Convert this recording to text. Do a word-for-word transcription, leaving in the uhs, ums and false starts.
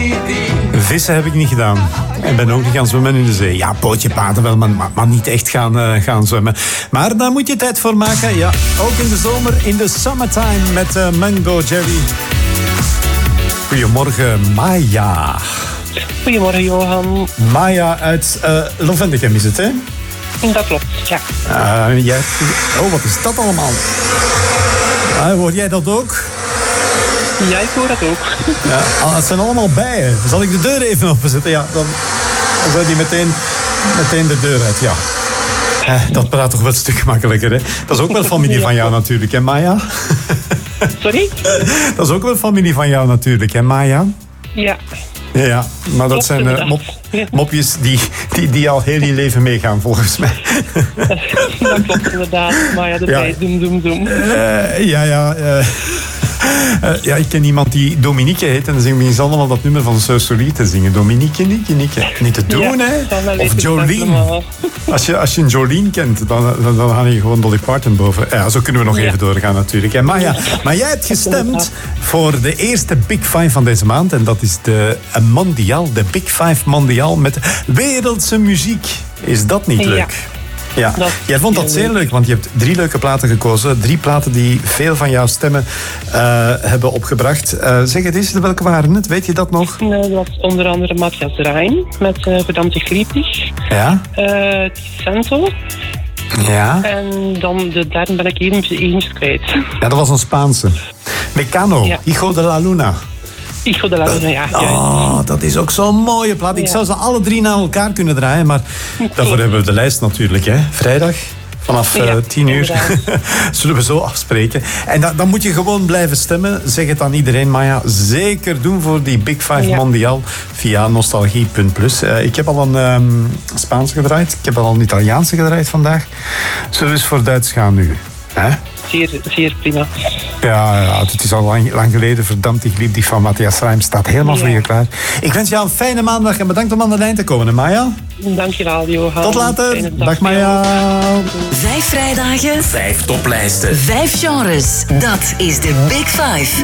Vissen heb ik niet gedaan. En ben ook niet gaan zwemmen in de zee. Ja, pootje paten wel, maar, maar niet echt gaan, uh, gaan zwemmen. Maar daar moet je tijd voor maken. Ja, ook in de zomer, in de summertime met uh, Mango Jerry. Goedemorgen, Maya. Goedemorgen, Johan. Maya uit uh, Lovendekem is het, hè? Dat klopt, ja. Uh, jij... Oh, wat is dat allemaal? Uh, hoor jij dat ook? Ja, ik hoor dat ook. Ja, het zijn allemaal bijen. Zal ik de deur even openzetten? Ja, dan, dan zou die meteen, meteen de deur uit, ja. Eh, dat praat toch wel een stuk makkelijker, hè? Dat is ook wel familie van jou natuurlijk, hè, Maya? Sorry? Dat is ook wel familie van jou natuurlijk, hè, Maya? Ja. Ja, maar dat klopt, zijn uh, mop, mopjes die, die, die al heel je leven meegaan, volgens mij. Dat klopt inderdaad. Maar ja, erbij, ja. Doem, doem, doem. Uh, ja, ja. Uh, uh, ja, ik ken iemand die Dominique heet en dan zingen we eens allemaal dat nummer van Sir Solie te zingen. Dominique, Nikke, Nikke. Niet te doen, ja, hè? Of Jolene. Als je, als je een Jolene kent, dan, dan, dan haal je gewoon Dolly Parton boven. Ja, zo kunnen we nog ja. even doorgaan natuurlijk. Hè. Maar, ja, maar jij hebt gestemd voor de eerste Big Five van deze maand. En dat is de Mondial, de Big Five Mondial met wereldse muziek. Is dat niet leuk? Ja. Ja, jij vond dat zeer leuk, want je hebt drie leuke platen gekozen. Drie platen die veel van jouw stemmen uh, hebben opgebracht. Uh, zeg het eens, welke waren het? Weet je dat nog? Uh, dat was onder andere Matthias Rein met uh, Verdammte Griepig. Ja. Uh, Cento. Ja. En dan de derde ben ik eventjes kwijt. Ja, dat was een Spaanse. Mecano, ja. Hijo de la Luna. Hijo de la Luna, ja. Oh, dat is ook zo'n mooie plaat. Ik ja. zou ze alle drie naar elkaar kunnen draaien, maar daarvoor hebben we de lijst natuurlijk, hè. Vrijdag. Vanaf uh, tien uur zullen we zo afspreken. En da- dan moet je gewoon blijven stemmen. Zeg het aan iedereen, Maya. Zeker doen voor die Big Five ja. Mondial via nostalgie punt plus. Uh, ik heb al een um, Spaanse gedraaid. Ik heb al een Italiaanse gedraaid vandaag. Zullen we eens voor Duits gaan nu? Hè? Zeer, zeer prima. Ja, ja, het is al lang, lang geleden. Verdammt, ik liep die van Matthias Reim. Staat helemaal ja. voor je klaar. Ik wens jou een fijne maandag en bedankt om aan de lijn te komen, hè, Maya? Dankjewel, Johan. Tot later. Dag, dag Maya. Vijf vrijdagen. Vijf toplijsten. Vijf genres. Dat is de Big Five.